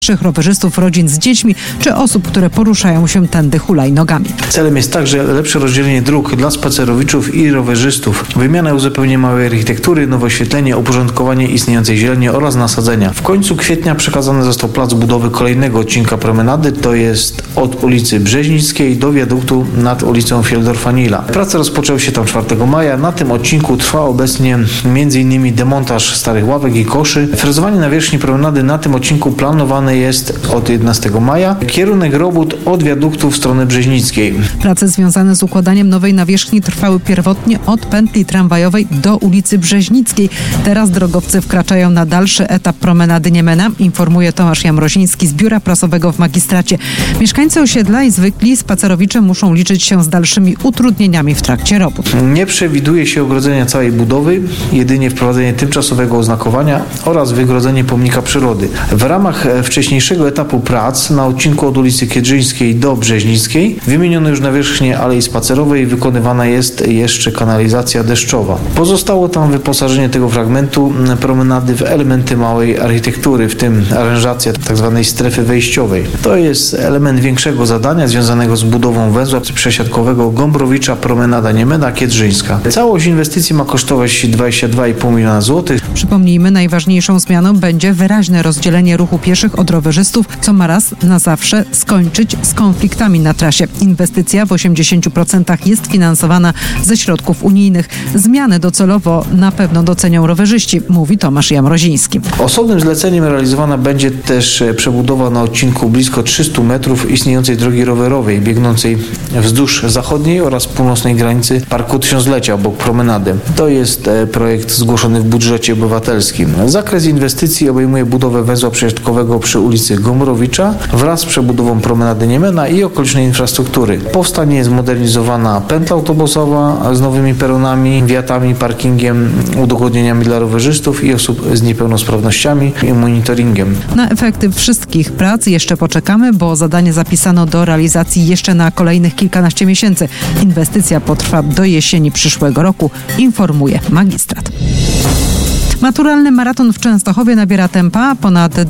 rowerzystów, rodzin z dziećmi czy osób, które poruszają się tędy hulajnogami. Celem jest także lepsze rozdzielenie dróg dla spacerowiczów i rowerzystów, wymiana i uzupełnienie małej architektury, nowe oświetlenie, uporządkowanie istniejącej zieleni oraz nasadzenia. W końcu kwietnia przekazany został plac budowy kolejnego odcinka promenady, to jest od ulicy Brzeźnickiej do wiaduktu nad ulicą Fieldorfa-Nila. Prace rozpoczęły się tam 4 maja. Na tym odcinku trwa obecnie m.in. demontaż starych ławek i koszy. Frezowanie nawierzchni promenady na tym odcinku planowane jest od 11 maja. Kierunek robót od wiaduktu w stronę Brzeźnickiej. Prace związane z układaniem nowej nawierzchni trwały pierwotnie od pętli tramwajowej do ulicy Brzeźnickiej. Teraz drogowcy wkraczają na dalszy etap promenady Niemena, informuje Tomasz Jamroziński z Biura Prasowego w Magistracie. Mieszkańcy osiedla i zwykli spacerowicze muszą liczyć się z dalszymi utrudnieniami w trakcie robót. Nie przewiduje się ogrodzenia całej budowy, jedynie wprowadzenie tymczasowego oznakowania oraz wygrodzenie pomnika przyrody. W ramach wcześniejszego etapu prac na odcinku od ulicy Kiedrzyńskiej do Brzeźnickiej wymieniono już nawierzchnię alei spacerowej, wykonywana jest jeszcze kanalizacja deszczowa. Pozostało tam wyposażenie tego fragmentu promenady w elementy małej architektury, w tym aranżacja tzw. strefy wejściowej. To jest element większego zadania związanego z budową węzła przesiadkowego Gombrowicza Promenada Niemena-Kiedrzyńska. Całość inwestycji ma kosztować 22,5 miliona złotych. Przypomnijmy, najważniejszą zmianą będzie wyraźne rozdzielenie ruchu pieszych od rowerzystów, co ma raz na zawsze skończyć z konfliktami na trasie. Inwestycja w 80% jest finansowana ze środków unijnych. Zmiany docelowo na pewno docenią rowerzyści, mówi Tomasz Jamroziński. Osobnym zleceniem realizowana będzie też przebudowa na odcinku blisko 300 metrów istniejącej drogi rowerowej biegnącej wzdłuż zachodniej oraz północnej granicy Parku Tysiąclecia obok promenady. To jest projekt zgłoszony w budżecie obywatelskim. Zakres inwestycji obejmuje budowę węzła przesiadkowego przy ulicy Gombrowicza wraz z przebudową promenady Niemena i okolicznej infrastruktury. Powstanie zmodernizowana pętla autobusowa z nowymi peronami, wjatami, parkingiem, udogodnieniami dla rowerzystów i osób z niepełnosprawnościami i monitoringiem. Na efekty wszystkich prac jeszcze poczekamy, bo zadanie zapisano do realizacji jeszcze na kolejnych kilkanaście miesięcy. Inwestycja potrwa do jesieni przyszłego roku, informuje magistrat. Maturalny maraton w Częstochowie nabiera tempa. Ponad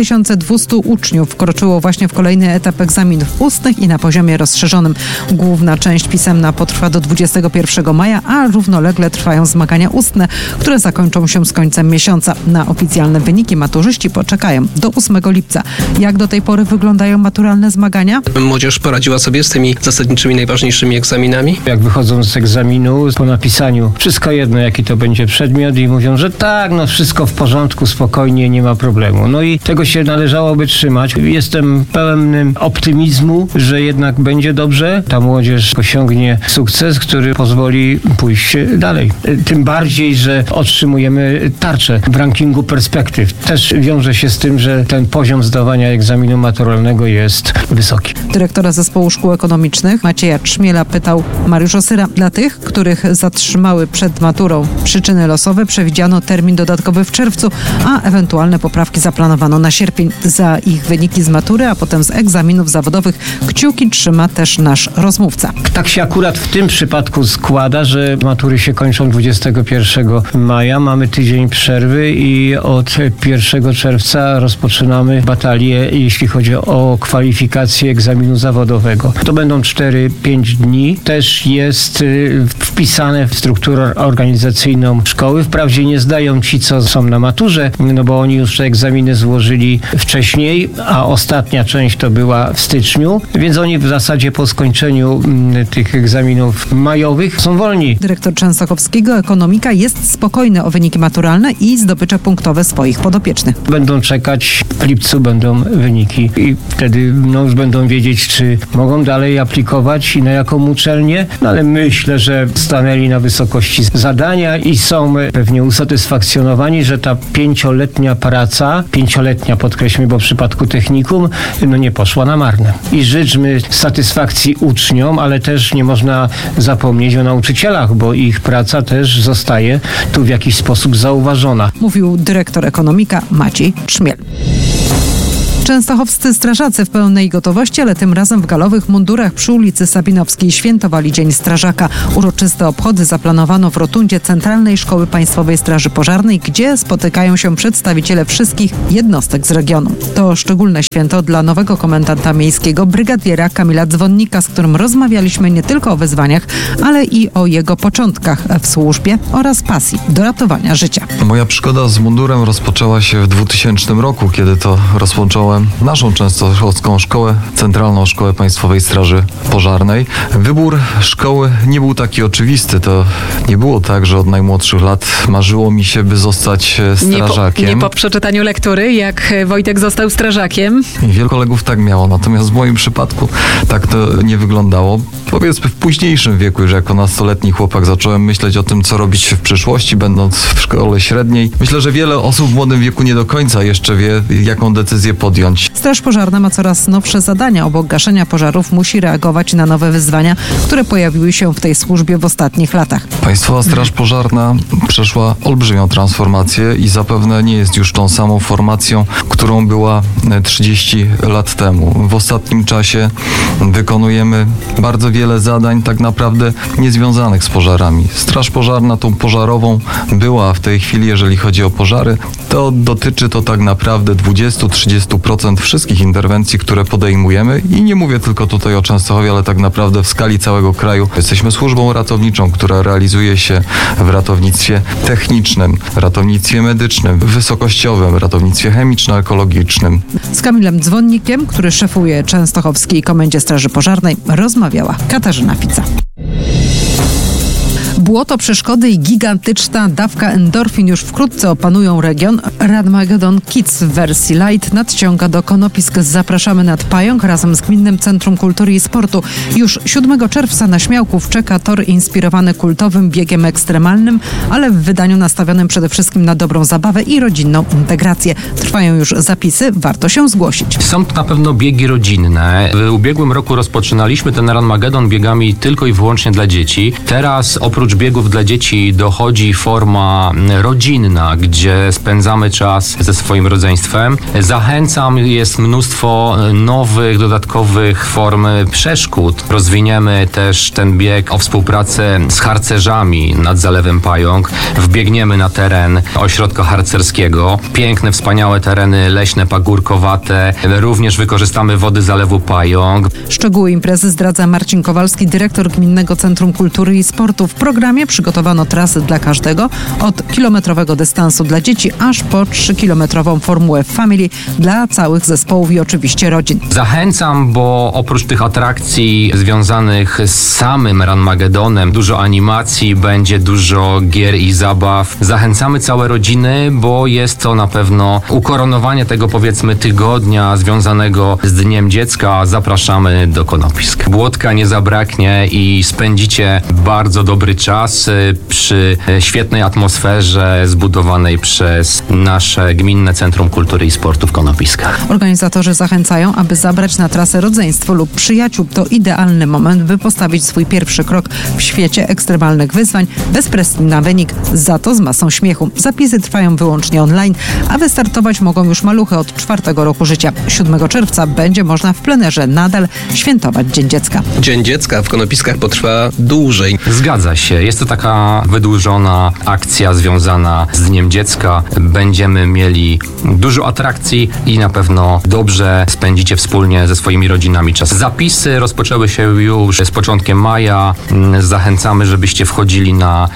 2200 uczniów wkroczyło właśnie w kolejny etap egzaminów ustnych i na poziomie rozszerzonym. Główna część pisemna potrwa do 21 maja, a równolegle trwają zmagania ustne, które zakończą się z końcem miesiąca. Na oficjalne wyniki maturzyści poczekają do 8 lipca. Jak do tej pory wyglądają maturalne zmagania? Młodzież poradziła sobie z tymi zasadniczymi, najważniejszymi egzaminami. Jak wychodzą z egzaminu po napisaniu, wszystko jedno jaki to będzie przedmiot i mówią, że tak, wszystko w porządku, spokojnie, nie ma problemu. No i tego się należałoby trzymać. Jestem pełen optymizmu, że jednak będzie dobrze. Ta młodzież osiągnie sukces, który pozwoli pójść dalej. Tym bardziej, że otrzymujemy tarczę w rankingu perspektyw. Też wiąże się z tym, że ten poziom zdawania egzaminu maturalnego jest wysoki. Dyrektora Zespołu Szkół Ekonomicznych Macieja Trzmiela pytał Mariusz Osyra. Dla tych, których zatrzymały przed maturą przyczyny losowe, przewidziano termin dodatkowy w czerwcu, a ewentualne poprawki zaplanowano na sierpień. Za ich wyniki z matury, a potem z egzaminów zawodowych kciuki trzyma też nasz rozmówca. Tak się akurat w tym przypadku składa, że matury się kończą 21 maja. Mamy tydzień przerwy i od 1 czerwca rozpoczynamy batalię, jeśli chodzi o kwalifikację egzaminu zawodowego. To będą 4-5 dni. Też jest wpisane w strukturę organizacyjną szkoły. Wprawdzie nie zdają ci, co są na maturze, no bo oni już te egzaminy złożyli wcześniej, a ostatnia część to była w styczniu, więc oni w zasadzie po skończeniu tych egzaminów majowych są wolni. Dyrektor Częstochowskiego Ekonomika jest spokojny o wyniki maturalne i zdobycze punktowe swoich podopiecznych. Będą czekać, w lipcu będą wyniki i wtedy już będą wiedzieć, czy mogą dalej aplikować i na jaką uczelnię, ale myślę, że stanęli na wysokości zadania i są pewnie usatysfakcjonowani, że ta 5-letnia praca, 5-letnia podkreślmy, bo w przypadku technikum, nie poszła na marne. I życzmy satysfakcji uczniom, ale też nie można zapomnieć o nauczycielach, bo ich praca też zostaje tu w jakiś sposób zauważona. Mówił dyrektor Ekonomika Maciej Trzmiel. Częstochowscy strażacy w pełnej gotowości, ale tym razem w galowych mundurach przy ulicy Sabinowskiej świętowali Dzień Strażaka. Uroczyste obchody zaplanowano w rotundzie Centralnej Szkoły Państwowej Straży Pożarnej, gdzie spotykają się przedstawiciele wszystkich jednostek z regionu. To szczególne święto dla nowego komendanta miejskiego, brygadiera Kamila Dzwonnika, z którym rozmawialiśmy nie tylko o wyzwaniach, ale i o jego początkach w służbie oraz pasji do ratowania życia. Moja przygoda z mundurem rozpoczęła się w 2000 roku, kiedy to rozpocząłem naszą częstochowską szkołę, Centralną Szkołę Państwowej Straży Pożarnej. Wybór szkoły nie był taki oczywisty. To nie było tak, że od najmłodszych lat marzyło mi się, by zostać strażakiem. Nie po przeczytaniu lektury, jak Wojtek został strażakiem. Wielu kolegów tak miało, natomiast w moim przypadku tak to nie wyglądało. Powiedzmy w późniejszym wieku, już jako nastoletni chłopak zacząłem myśleć o tym, co robić w przyszłości, będąc w szkole średniej. Myślę, że wiele osób w młodym wieku nie do końca jeszcze wie, jaką decyzję podjąć. Straż Pożarna ma coraz nowsze zadania. Obok gaszenia pożarów musi reagować na nowe wyzwania, które pojawiły się w tej służbie w ostatnich latach. Państwowa Straż Pożarna przeszła olbrzymią transformację i zapewne nie jest już tą samą formacją, którą była 30 lat temu. W ostatnim czasie wykonujemy bardzo wiele zadań tak naprawdę niezwiązanych z pożarami. Straż Pożarna tą pożarową była w tej chwili, jeżeli chodzi o pożary, to dotyczy to tak naprawdę 20-30% wszystkich interwencji, które podejmujemy i nie mówię tylko tutaj o Częstochowie, ale tak naprawdę w skali całego kraju. Jesteśmy służbą ratowniczą, która realizuje się w ratownictwie technicznym, ratownictwie medycznym, wysokościowym, ratownictwie chemiczno-ekologicznym. Z Kamilem Dzwonnikiem, który szefuje Częstochowskiej Komendzie Straży Pożarnej, rozmawiała Katarzyna Fica. Błoto, przeszkody i gigantyczna dawka endorfin już wkrótce opanują region. Ranmagedon Kids w wersji light nadciąga do Konopisk. Zapraszamy nad Pająk razem z Gminnym Centrum Kultury i Sportu. Już 7 czerwca na Śmiałków czeka tor inspirowany kultowym biegiem ekstremalnym, ale w wydaniu nastawionym przede wszystkim na dobrą zabawę i rodzinną integrację. Trwają już zapisy, warto się zgłosić. Są to na pewno biegi rodzinne. W ubiegłym roku rozpoczynaliśmy ten Ranmagedon biegami tylko i wyłącznie dla dzieci. Teraz oprócz biegów dla dzieci dochodzi forma rodzinna, gdzie spędzamy czas ze swoim rodzeństwem. Zachęcam, jest mnóstwo nowych, dodatkowych form przeszkód. Rozwiniemy też ten bieg o współpracę z harcerzami nad Zalewem Pająk. Wbiegniemy na teren ośrodka harcerskiego. Piękne, wspaniałe tereny leśne, pagórkowate. Również wykorzystamy wody Zalewu Pająk. Szczegóły imprezy zdradza Marcin Kowalski, dyrektor Gminnego Centrum Kultury i Sportu. W programie przygotowano trasy dla każdego, od kilometrowego dystansu dla dzieci, aż po 3-kilometrową formułę family dla całych zespołów i oczywiście rodzin. Zachęcam, bo oprócz tych atrakcji związanych z samym Ranmagedonem, dużo animacji, będzie dużo gier i zabaw. Zachęcamy całe rodziny, bo jest to na pewno ukoronowanie tego, powiedzmy, tygodnia związanego z Dniem Dziecka. Zapraszamy do Konopisk. Błotka nie zabraknie i spędzicie bardzo dobry czas przy świetnej atmosferze zbudowanej przez nasze Gminne Centrum Kultury i Sportu w Konopiskach. Organizatorzy zachęcają, aby zabrać na trasę rodzeństwo lub przyjaciół. To idealny moment, by postawić swój pierwszy krok w świecie ekstremalnych wyzwań, bez presji na wynik, za to z masą śmiechu. Zapisy trwają wyłącznie online, a wystartować mogą już maluchy od 4 roku życia. 7 czerwca będzie można w plenerze nadal świętować Dzień Dziecka. Dzień Dziecka w Konopiskach potrwa dłużej. Zgadza się. Jest to taka wydłużona akcja związana z Dniem Dziecka. Będziemy mieli dużo atrakcji i na pewno dobrze spędzicie wspólnie ze swoimi rodzinami czas. Zapisy rozpoczęły się już z początkiem maja. Zachęcamy, żebyście wchodzili na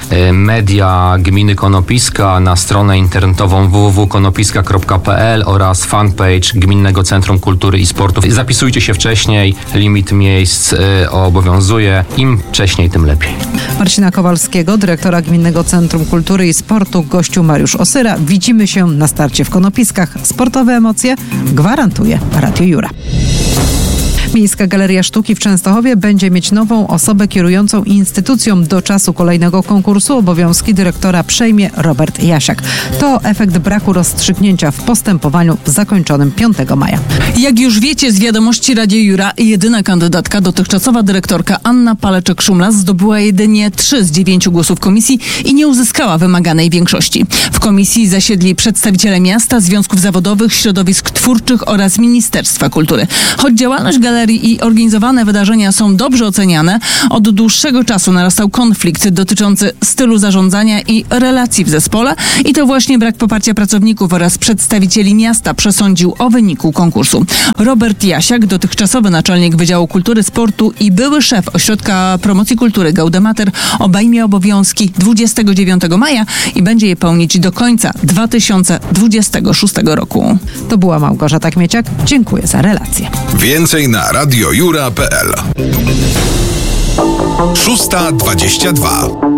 media Gminy Konopiska, na stronę internetową www.konopiska.pl oraz fanpage Gminnego Centrum Kultury i Sportu. Zapisujcie się wcześniej, limit miejsc obowiązuje. Im wcześniej, tym lepiej. Marcina Kowalskiego, dyrektora Gminnego Centrum Kultury i Sportu, gościu Mariusz Osyra. Widzimy się na starcie w Konopiskach. Sportowe emocje gwarantuje Radio Jura. Miejska Galeria Sztuki w Częstochowie będzie mieć nową osobę kierującą instytucją. Do czasu kolejnego konkursu obowiązki dyrektora przejmie Robert Jasiak. To efekt braku rozstrzygnięcia w postępowaniu zakończonym 5 maja. Jak już wiecie z wiadomości Radia Jura, jedyna kandydatka, dotychczasowa dyrektorka Anna Paleczek-Szumlas zdobyła jedynie 3 z 9 głosów komisji i nie uzyskała wymaganej większości. W komisji zasiedli przedstawiciele miasta, związków zawodowych, środowisk twórczych oraz Ministerstwa Kultury. Choć działalność galerii i organizowane wydarzenia są dobrze oceniane, od dłuższego czasu narastał konflikt dotyczący stylu zarządzania i relacji w zespole i to właśnie brak poparcia pracowników oraz przedstawicieli miasta przesądził o wyniku konkursu. Robert Jasiak, dotychczasowy naczelnik Wydziału Kultury, Sportu i były szef Ośrodka Promocji Kultury Gaudemater, obejmie obowiązki 29 maja i będzie je pełnić do końca 2026 roku. To była Małgorzata Kmieciak. Dziękuję za relację. Więcej na radiojura.pl. 6:22.